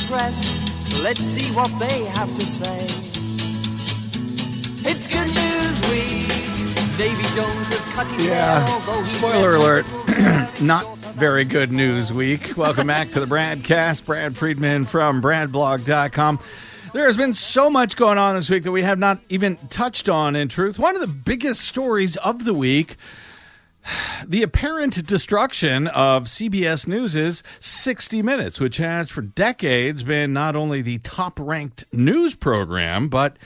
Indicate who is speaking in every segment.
Speaker 1: press. Let's see what they have to say. It's Good News Week. Davy Jones has cut his hair, although he's
Speaker 2: spoiler alert. Not very good news week. Welcome back to the Bradcast. Brad Friedman from BradBlog.com. There has been so much going on this week that we have not even touched on, in truth. One of the biggest stories of the week, the apparent destruction of CBS News' 60 Minutes, which has for decades been not only the top-ranked news program, but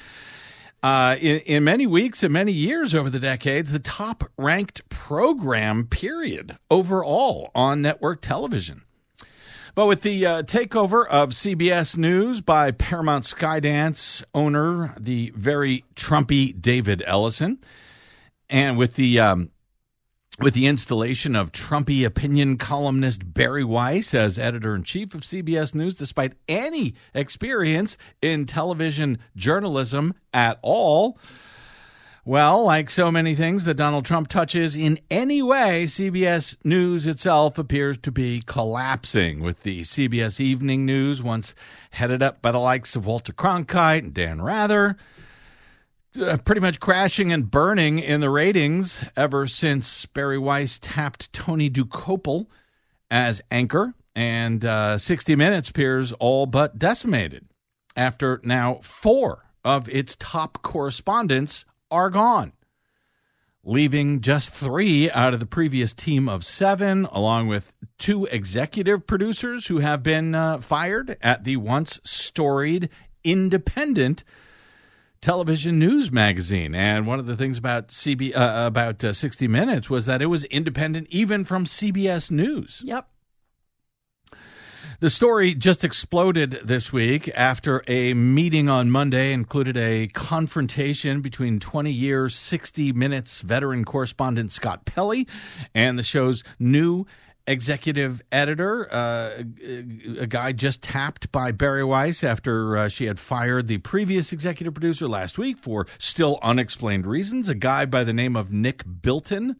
Speaker 2: in many weeks and many years over the decades, the top-ranked program, period, overall on network television. But with the takeover of CBS News by Paramount Skydance owner, the very Trumpy David Ellison, and with the installation of Trumpy opinion columnist Barry Weiss as editor-in-chief of CBS News, despite any experience in television journalism at all, well, like so many things that Donald Trump touches in any way, CBS News itself appears to be collapsing, with the CBS Evening News, once headed up by the likes of Walter Cronkite and Dan Rather, pretty much crashing and burning in the ratings ever since Barry Weiss tapped Tony Dokoupil as anchor, and 60 Minutes appears all but decimated after now 4 of its top correspondents are gone, leaving just 3 out of the previous team of 7, along with 2 executive producers who have been fired at the once storied independent television news magazine. And one of the things about 60 Minutes was that it was independent even from CBS News.
Speaker 3: Yep.
Speaker 2: The story just exploded this week after a meeting on Monday included a confrontation between 20-year 60 Minutes veteran correspondent Scott Pelley and the show's new executive editor, a guy just tapped by Barry Weiss after she had fired the previous executive producer last week for still unexplained reasons, a guy by the name of Nick Bilton,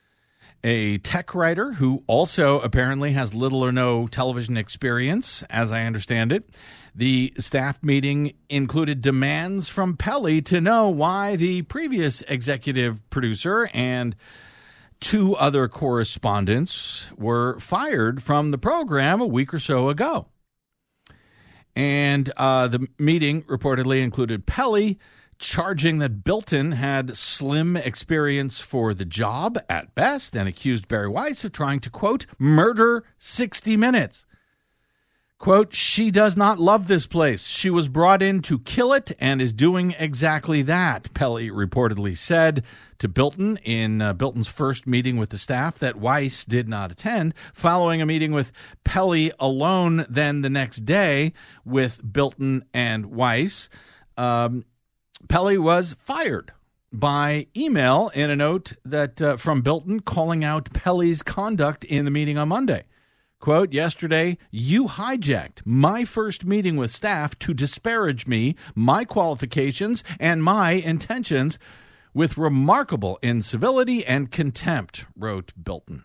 Speaker 2: a tech writer who also apparently has little or no television experience, as I understand it. The staff meeting included demands from Pelley to know why the previous executive producer and 2 other correspondents were fired from the program a week or so ago. And the meeting reportedly included Pelley charging that Bilton had slim experience for the job at best and accused Barry Weiss of trying to, quote, murder 60 Minutes. Quote, she does not love this place. She was brought in to kill it and is doing exactly that, Pelley reportedly said to Bilton in Bilton's first meeting with the staff that Weiss did not attend, following a meeting with Pelley alone then the next day with Bilton and Weiss. Pelley was fired by email in a note that from Bilton calling out Pelley's conduct in the meeting on Monday. Quote, yesterday, you hijacked my first meeting with staff to disparage me, my qualifications, and my intentions with remarkable incivility and contempt, wrote Bilton.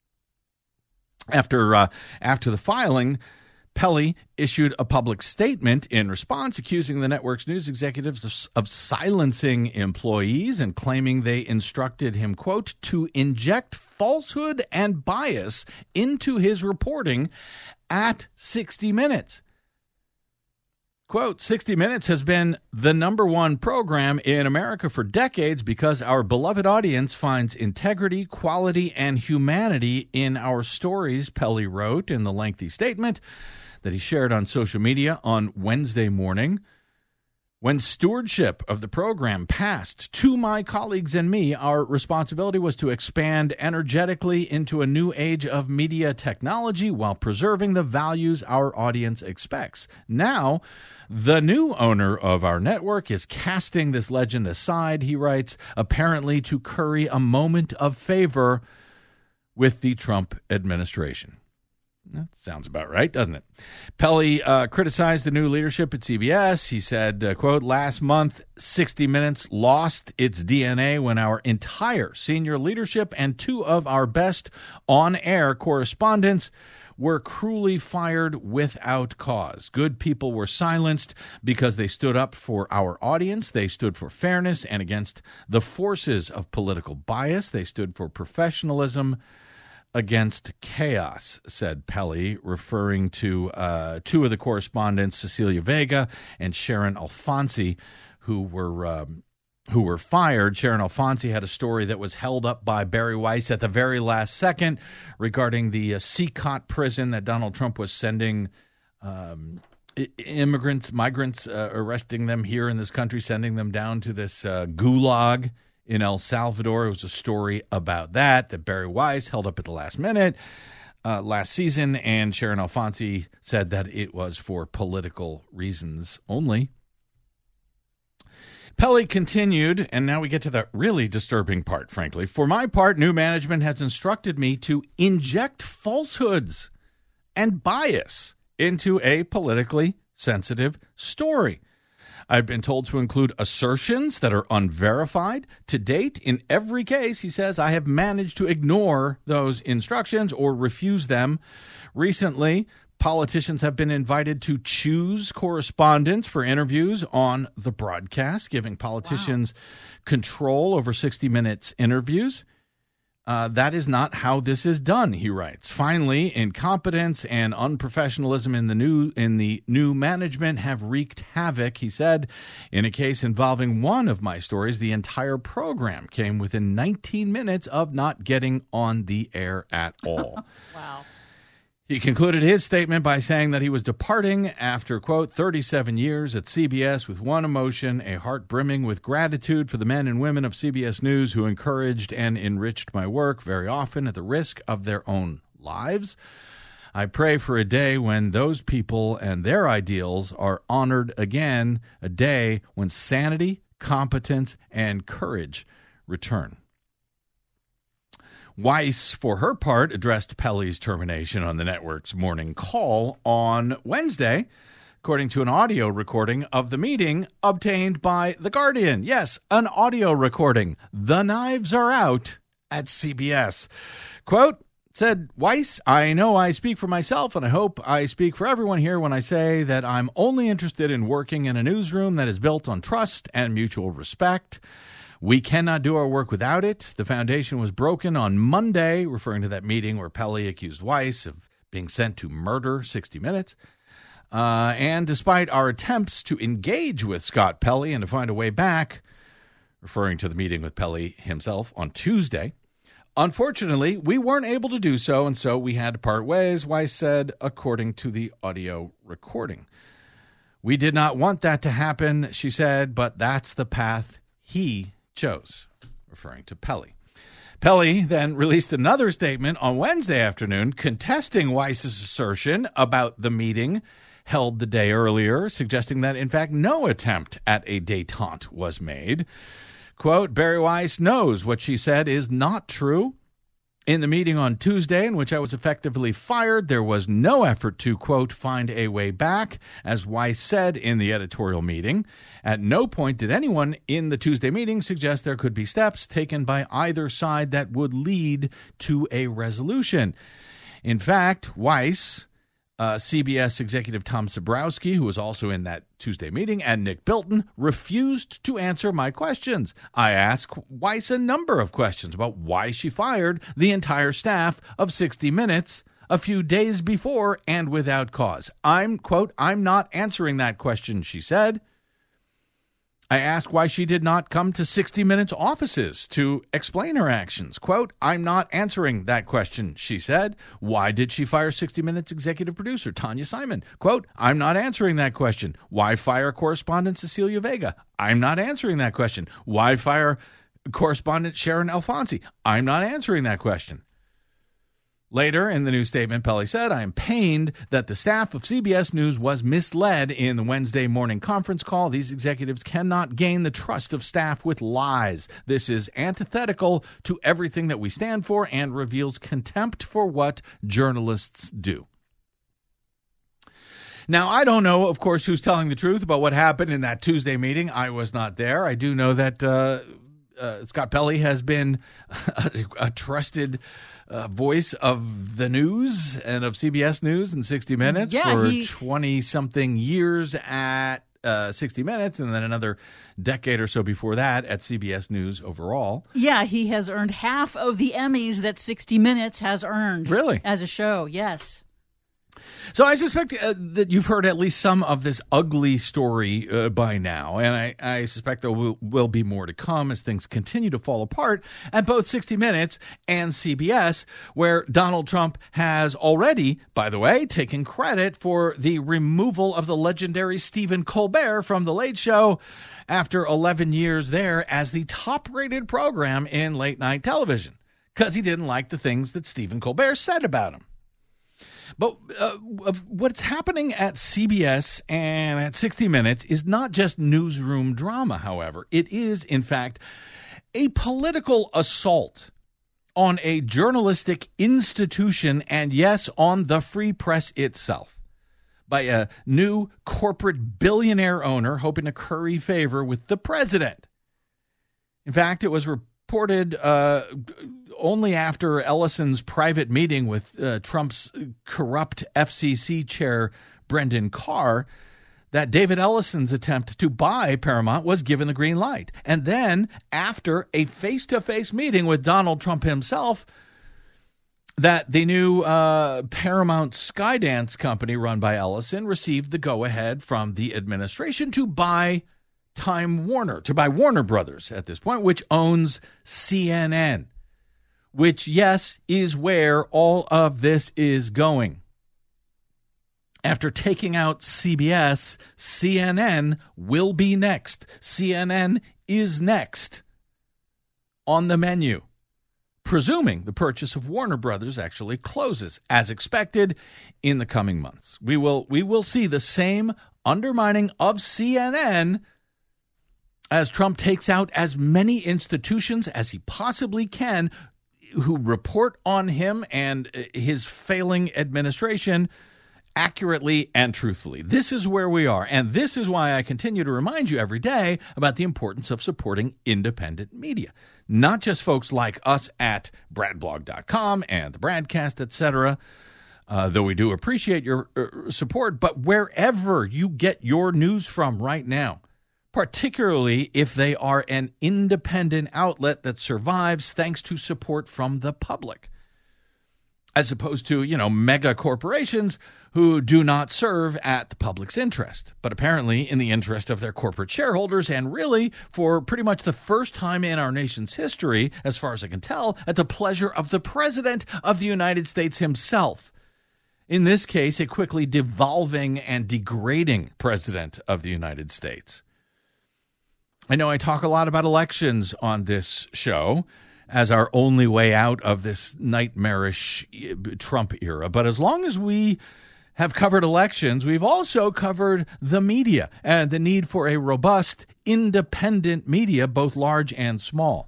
Speaker 2: After the filing, Pelley issued a public statement in response, accusing the network's news executives of silencing employees and claiming they instructed him, quote, to inject falsehood and bias into his reporting at 60 Minutes. Quote, 60 Minutes has been the #1 program in America for decades because our beloved audience finds integrity, quality, and humanity in our stories, Pelley wrote in the lengthy statement that he shared on social media on Wednesday morning. When stewardship of the program passed to my colleagues and me, our responsibility was to expand energetically into a new age of media technology while preserving the values our audience expects. Now, the new owner of our network is casting this legend aside, he writes, apparently to curry a moment of favor with the Trump administration. That sounds about right, doesn't it? Pelley criticized the new leadership at CBS. He said, quote, last month, 60 Minutes lost its DNA when our entire senior leadership and 2 of our best on-air correspondents were cruelly fired without cause. Good people were silenced because they stood up for our audience. They stood for fairness and against the forces of political bias. They stood for professionalism against chaos, said Pelley, referring to two of the correspondents, Cecilia Vega and Sharon Alfonsi, who were fired. Sharon Alfonsi had a story that was held up by Bari Weiss at the very last second regarding the Sikot prison that Donald Trump was sending migrants, arresting them here in this country, sending them down to this gulag in El Salvador. It was a story about that Bari Weiss held up at the last minute last season, and Sharon Alfonsi said that it was for political reasons only. Pelley continued, and now we get to the really disturbing part, frankly. For my part, new management has instructed me to inject falsehoods and bias into a politically sensitive story. I've been told to include assertions that are unverified. To date, in every case, he says, I have managed to ignore those instructions or refuse them. Recently, politicians have been invited to choose correspondents for interviews on the broadcast, giving politicians control over 60 Minutes interviews. That is not how this is done, he writes. Finally, incompetence and unprofessionalism in the new management have wreaked havoc, he said. In a case involving one of my stories, the entire program came within 19 minutes of not getting on the air at all.
Speaker 3: Wow.
Speaker 2: He concluded his statement by saying that he was departing after, quote, 37 years at CBS with one emotion, a heart brimming with gratitude for the men and women of CBS News who encouraged and enriched my work, very often at the risk of their own lives. I pray for a day when those people and their ideals are honored again, a day when sanity, competence, and courage return. Weiss, for her part, addressed Pelley's termination on the network's morning call on Wednesday, according to an audio recording of the meeting obtained by The Guardian. Yes, an audio recording. The knives are out at CBS. Quote, said Weiss, I know I speak for myself, and I hope I speak for everyone here when I say that I'm only interested in working in a newsroom that is built on trust and mutual respect. We cannot do our work without it. The foundation was broken on Monday, referring to that meeting where Pelley accused Weiss of being sent to murder 60 Minutes. And despite our attempts to engage with Scott Pelley and to find a way back, referring to the meeting with Pelley himself on Tuesday, unfortunately, we weren't able to do so, and so we had to part ways, Weiss said, according to the audio recording. We did not want that to happen, she said, but that's the path he chose, referring to Pelley. Pelley then released another statement on Wednesday afternoon contesting Weiss's assertion about the meeting held the day earlier, suggesting that, in fact, no attempt at a détente was made. Quote, Bari Weiss knows what she said is not true. In the meeting on Tuesday, in which I was effectively fired, there was no effort to, quote, find a way back, as Weiss said in the editorial meeting. At no point did anyone in the Tuesday meeting suggest there could be steps taken by either side that would lead to a resolution. In fact, Weiss, CBS executive Tom Zebrowski, who was also in that Tuesday meeting, and Nick Bilton refused to answer my questions. I asked Weiss a number of questions about why she fired the entire staff of 60 Minutes a few days before and without cause. I'm not answering that question, she said. I asked why she did not come to 60 Minutes offices to explain her actions. Quote, I'm not answering that question, she said. Why did she fire 60 Minutes executive producer Tanya Simon? Quote, I'm not answering that question. Why fire correspondent Cecilia Vega? I'm not answering that question. Why fire correspondent Sharon Alfonsi? I'm not answering that question. Later, in the new statement, Pelley said, I am pained that the staff of CBS News was misled in the Wednesday morning conference call. These executives cannot gain the trust of staff with lies. This is antithetical to everything that we stand for and reveals contempt for what journalists do. Now, I don't know, of course, who's telling the truth about what happened in that Tuesday meeting. I was not there. I do know that Scott Pelley has been a trusted voice of the news and of CBS News and 60 Minutes for 20-something years at 60 Minutes, and then another decade or so before that at CBS News overall.
Speaker 3: Yeah, he has earned half of the Emmys that 60 Minutes has earned.
Speaker 2: Really?
Speaker 3: As a show, yes.
Speaker 2: So I suspect that you've heard at least some of this ugly story by now, and I suspect there will be more to come as things continue to fall apart at both 60 Minutes and CBS, where Donald Trump has already, by the way, taken credit for the removal of the legendary Stephen Colbert from The Late Show after 11 years there as the top-rated program in late-night television, because he didn't like the things that Stephen Colbert said about him. But what's happening at CBS and at 60 Minutes is not just newsroom drama, however. It is, in fact, a political assault on a journalistic institution and, yes, on the free press itself by a new corporate billionaire owner hoping to curry favor with the president. In fact, it was reported only after Ellison's private meeting with Trump's corrupt FCC chair, Brendan Carr, that David Ellison's attempt to buy Paramount was given the green light. And then, after a face-to-face meeting with Donald Trump himself, that the new Paramount Skydance company run by Ellison received the go-ahead from the administration to buy Time Warner, to buy Warner Brothers at this point, which owns CNN. Which, yes, is where all of this is going. After taking out CBS, CNN will be next. CNN is next on the menu, presuming the purchase of Warner Brothers actually closes, as expected, in the coming months. We will see the same undermining of CNN as Trump takes out as many institutions as he possibly can who report on him and his failing administration accurately and truthfully. This is where we are, and this is why I continue to remind you every day about the importance of supporting independent media. Not just folks like us at bradblog.com and the Bradcast, etc., though we do appreciate your support, but wherever you get your news from right now, particularly if they are an independent outlet that survives thanks to support from the public, as opposed to, mega corporations who do not serve at the public's interest, but apparently in the interest of their corporate shareholders, and really, for pretty much the first time in our nation's history, as far as I can tell, at the pleasure of the President of the United States himself. In this case, a quickly devolving and degrading President of the United States. I know I talk a lot about elections on this show as our only way out of this nightmarish Trump era. But as long as we have covered elections, we've also covered the media and the need for a robust, independent media, both large and small.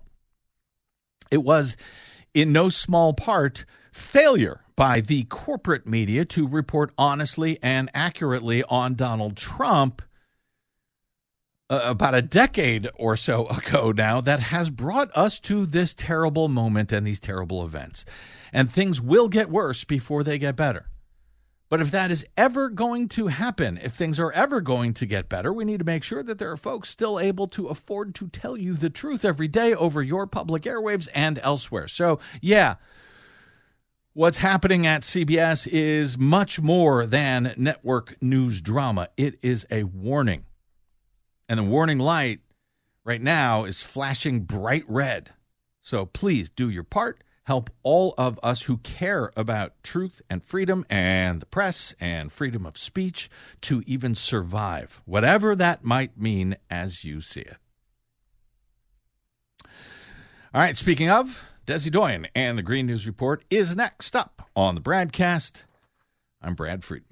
Speaker 2: It was, in no small part, failure by the corporate media to report honestly and accurately on Donald Trump about a decade or so ago now that has brought us to this terrible moment and these terrible events. And things will get worse before they get better. But if that is ever going to happen, if things are ever going to get better, we need to make sure that there are folks still able to afford to tell you the truth every day over your public airwaves and elsewhere. So, yeah, what's happening at CBS is much more than network news drama. It is a warning. And the warning light right now is flashing bright red. So please do your part. Help all of us who care about truth and freedom and the press and freedom of speech to even survive, whatever that might mean as you see it. All right, speaking of, Desi Doyen and the Green News Report is next up on the Bradcast. I'm Brad Friedman.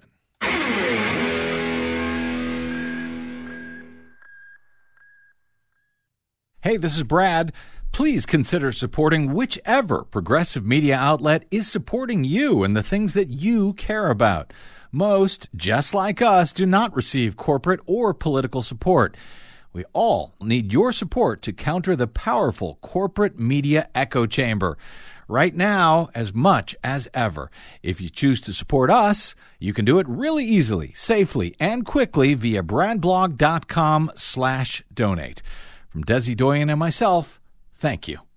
Speaker 2: Hey, this is Brad. Please consider supporting whichever progressive media outlet is supporting you and the things that you care about. Most, just like us, do not receive corporate or political support. We all need your support to counter the powerful corporate media echo chamber. right now as much as ever. If you choose to support us, you can do it really easily, safely, and quickly via bradblog.com/donate. From Desi Doyen and myself, thank you.